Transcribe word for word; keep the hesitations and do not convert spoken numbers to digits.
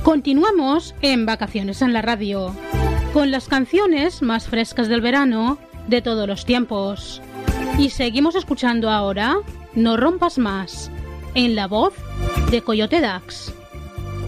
Continuamos en Vacaciones en la Radio, con las canciones más frescas del verano de todos los tiempos. Y seguimos escuchando ahora No rompas más, en la voz de Coyote Dax.